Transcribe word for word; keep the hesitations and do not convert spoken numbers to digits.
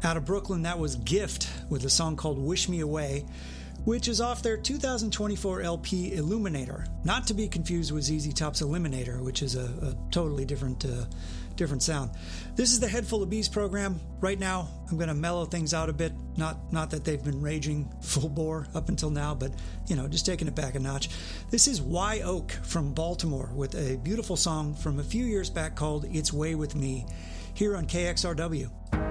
Out of Brooklyn, that was Gift with a song called Wish Me Away, which is off their two thousand twenty-four L P Illuminator, not to be confused with Z Z Top's Eliminator, which is a, a totally different uh, different sound. This is the Head Full of Bees program. Right now, I'm going to mellow things out a bit. Not not that they've been raging full bore up until now, but, you know, just taking it back a notch. This is Y Oak from Baltimore with a beautiful song from a few years back called It's Way With Me, here on K X R W.